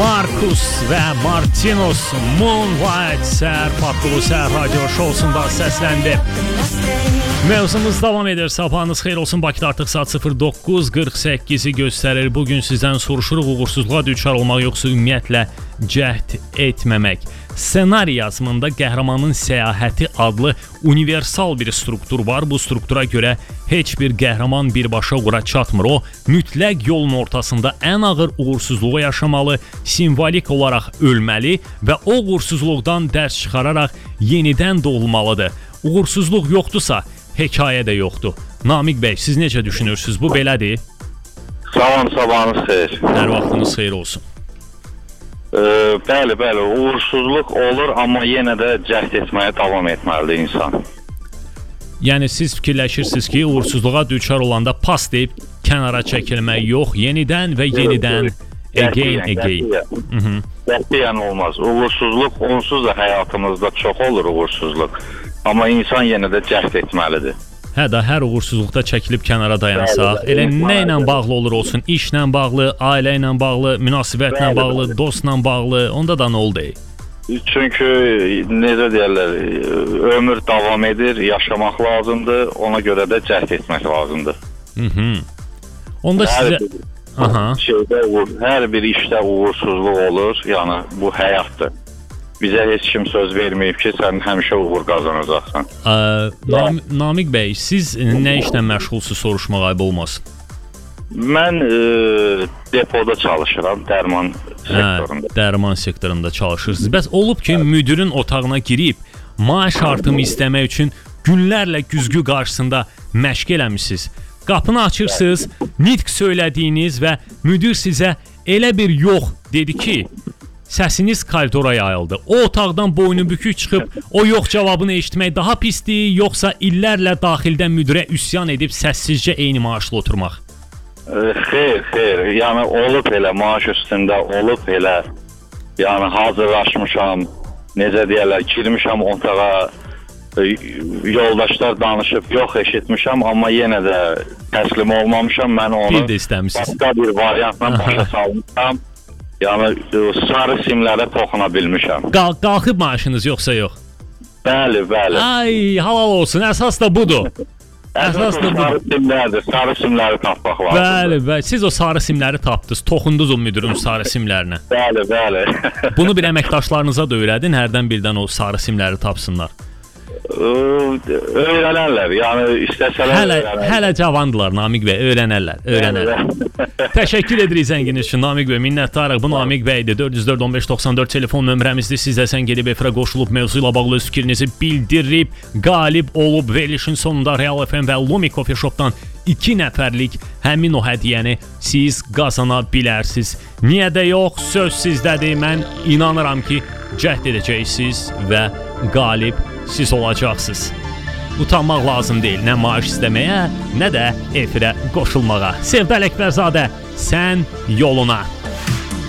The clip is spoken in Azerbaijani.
Markus və Martinus Moonlight səhər Patqulu səhər radio şousunda səsləndi. Mövzumuz davam edir. Sabahınız xeyir olsun. Bakıda artıq saat 09:48-i göstərir. Bugün sizdən soruşuruq, uğursuzluğa düçar olmaq yoxsa ümumiyyətlə cəhd etməmək. Ssenari yazımında qəhrəmanın səyahəti adlı universal bir struktur var. Bu struktura görə heç bir qəhrəman birbaşa ora çatmır. O, mütləq yolun ortasında ən ağır uğursuzluğu yaşamalı, simvolik olaraq ölməli və o uğursuzluqdan dərs çıxararaq yenidən doğulmalıdır. Uğursuzluq yoxdursa, hekayə də yoxdur. Namiq bəy, siz necə düşünürsünüz? Bu belədir? Sabahınız xeyir. Hər vaxtınız xeyir olsun. Bəli, uğursuzluq olur, amma yenə də cəhd etməyə davam etməlidir insan. Yəni siz fikirləşirsiniz ki, uğursuzluğa düçar olanda pas deyib kənara çəkilmək yox, yenidən və yenidən again. Qətiyyən olmaz. Uğursuzluq onsuz da həyatımızda çox olur uğursuzluq. Amma insan yenə də cəhd etməlidir. Hə də hər uğursuzluqda çəkilib kənara dayansaq, elə nə ilə bağlı olur olsun, işlə bağlı, ailə ilə bağlı, münasibətlə bağlı, dostla bağlı, onda da nə oldu? Çünki necə deyirlər, ömür davam edir, yaşamaq lazımdır, ona görə də cəhd etmək lazımdır. Onda sizə hər bir işdə uğursuzluq olur, yəni bu həyatdır. Bizə heç kim söz verməyib ki, sən həmişə uğur qazanacaqsan. Namiq bəy, siz nə işlə məşğulsuz soruşmaq ayıb olmasın? Mən depoda çalışıram, dərman sektorunda. Dərman sektorunda çalışırsınız. Bəs olub ki, müdirin otağına girib maaş artımı istəmək üçün günlərlə güzgü qarşısında məşq eləmisiniz. Qapını açırsınız, nitq söylədiyiniz və müdir sizə elə bir yox dedi ki, səsiniz koridora yayıldı. O otaqdan boynubükük çıxıb o yox cavabını eşitmək daha pisdir, yoxsa illərlə daxildən müdirə üsyan edib səssizcə eyni maaşla oturmaq? Xeyr. Yəni olub elə maaş üstündə, olub elə. Yəni hazırlaşmışam, necə deyirlər, girmişəm otağa, yoldaşlar danışıb yox eşitmişəm, amma yenə də təslim olmamışam. Mən onu başqa bir variantla başa salmışam. Yəni sarı simlərə toxuna bilmişəm. Qalxıb maaşınız yoxsa yox? Bəli. Ay, halal olsun. Əsas da budur. Əsas da sarı simlərdir. Sarı simləri tapmaq lazımdır. Bəli. Siz o sarı simləri tapdınız. Toxundunuz o müdirin sarı simlərinə. Bəli. Bunu bir əməkdaşlarınıza da öyrədin. Hərdən birdən o sarı simləri tapsınlar. Öyrənərlər. Yəni istəsələr Hələ cavandılar Namiq bəy, öyrənərlər. Təşəkkür edirik zənginiz üçün Namiq bəy, minnətdarıq. Bu Namiq bəydir. 404-1594 telefon nömrəmizdir. Siz də sən gedib efirə qoşulub mövzu ilə bağlı öz fikrinizi bildirib, qalib olub verilişin sonunda Real FM və Lumi Coffee Shop'dan 2 nəfərlik həmin o hədiyyəni siz qazana bilərsiniz. Niyə də yox, söz sizdədir. Mən inanıram ki, cəhd edəcəksiniz və qalib siz olacaqsınız. Utanmaq lazım deyil, nə maaş istəməyə, nə də efirə qoşulmağa. Sevda Ələkbərzadə, sən yoluna.